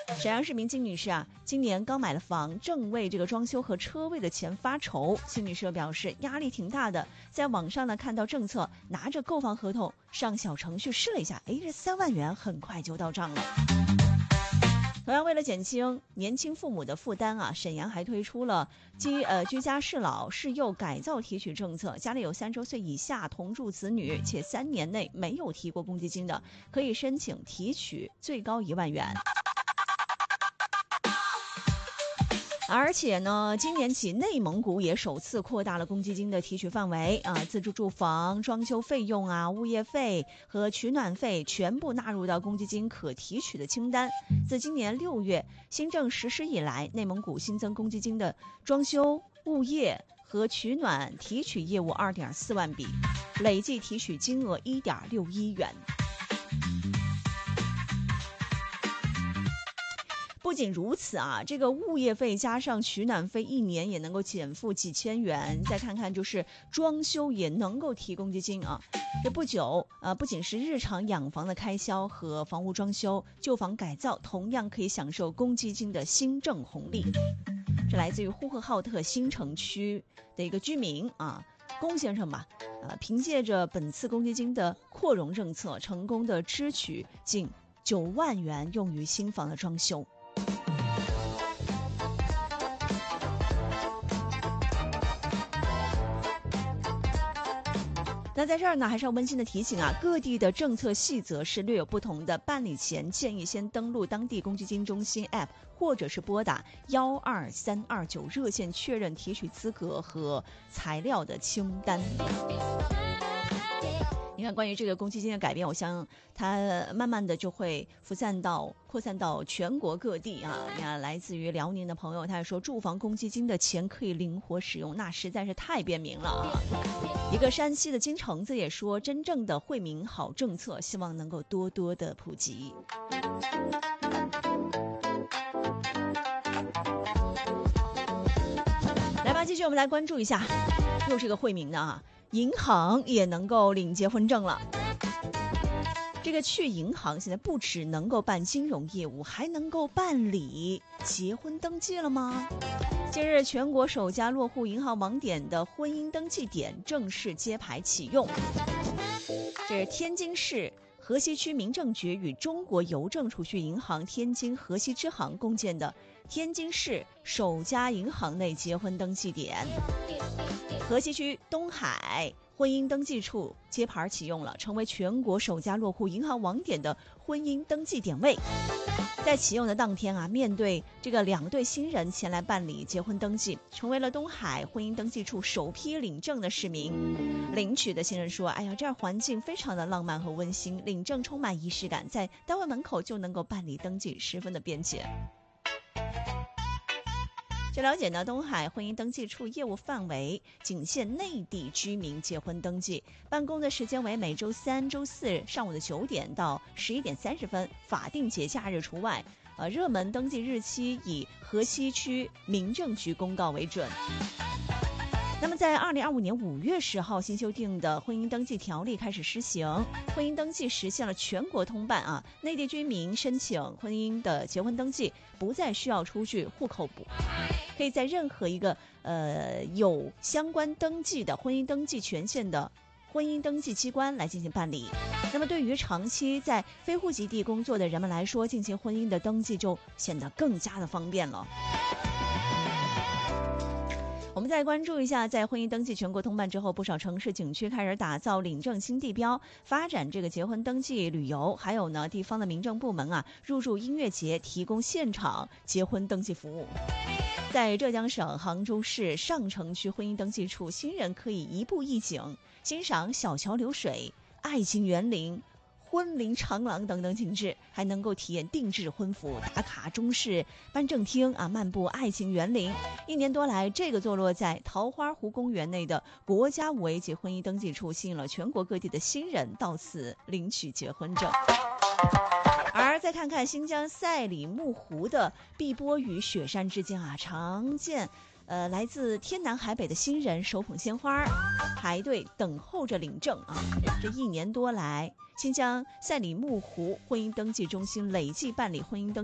沈阳市民金女士啊，今年刚买了房，正为这个装修和车位的钱发愁。金女士表示压力挺大的，在网上呢看到政策，拿着购房合同上小程序试了一下，这3万元很快就到账了。同样为了减轻年轻父母的负担啊，沈阳还推出了居家适老适幼改造提取政策，家里有3周岁以下同住子女且3年内没有提过公积金的，可以申请提取，最高1万元。而且呢，今年起内蒙古也首次扩大了公积金的提取范围啊，自住住房装修费用啊、物业费和取暖费全部纳入到公积金可提取的清单。自今年6月新政实施以来，内蒙古新增公积金的装修、物业和取暖提取业务2.4万笔，累计提取金额1.6亿元。不仅如此啊，这个物业费加上取暖费1年也能够减负几千元。再看看就是装修也能够提公积金啊。这不久不仅是日常养房的开销和房屋装修、旧房改造同样可以享受公积金的新政红利。这来自于呼和浩特新城区的一个居民啊，龚先生吧，凭借着本次公积金的扩容政策，成功的支取近9万元用于新房的装修。那在这儿呢，还是要温馨的提醒啊，各地的政策细则是略有不同的，办理前建议先登录当地公积金中心 App， 或者是拨打12329热线确认提取资格和材料的清单。你看，关于这个公积金的改变，我想它慢慢的就会扩散到全国各地啊。你看，来自于辽宁的朋友，他说住房公积金的钱可以灵活使用，那实在是太便民了啊。一个山西的金橙子也说，真正的惠民好政策，希望能够多多的普及。来吧，继续我们来关注一下，又是个惠民的啊。银行也能够领结婚证了。这个去银行现在不只能够办金融业务，还能够办理结婚登记了吗？近日，全国首家落户银行网点的婚姻登记点正式揭牌启用。这是天津市河西区民政局与中国邮政储蓄银行天津河西支行共建的天津市首家银行内结婚登记点。河西区东海婚姻登记处揭牌启用了，成为全国首家落户银行网点的婚姻登记点位。在启用的当天啊，面对这个2对新人前来办理结婚登记，成为了东海婚姻登记处首批领证的市民。领取的新人说，这儿环境非常的浪漫和温馨，领证充满仪式感，在单位门口就能够办理登记，十分的便捷。据了解呢，东海婚姻登记处业务范围仅限内地居民结婚登记，办公的时间为每周3、周4上午的9点到11点30分，法定节假日除外。热门登记日期以河西区民政局公告为准。那么在2025年5月10号新修订的婚姻登记条例开始施行，婚姻登记实现了全国通办啊，内地居民申请婚姻的结婚登记不再需要出具户口簿，可以在任何一个有相关登记的婚姻登记权限的婚姻登记机关来进行办理。那么对于长期在非户籍地工作的人们来说，进行婚姻的登记就显得更加的方便了。我们再关注一下，在婚姻登记全国通办之后，不少城市景区开始打造领证新地标，发展这个结婚登记旅游，还有呢，地方的民政部门入驻音乐节，提供现场结婚登记服务。在浙江省杭州市上城区婚姻登记处，新人可以一步一景，欣赏小桥流水、爱情园林、婚龄长廊等等景致，还能够体验定制婚服、打卡中式颁证厅漫步爱情园林。1年多来，这个坐落在桃花湖公园内的国家5A级婚姻登记处，吸引了全国各地的新人到此领取结婚证。而再看看新疆赛里木湖的碧波与雪山之间常见来自天南海北的新人手捧鲜花排队等候着领证这1年多来，新疆赛里木湖婚姻登记中心累计办理婚姻登记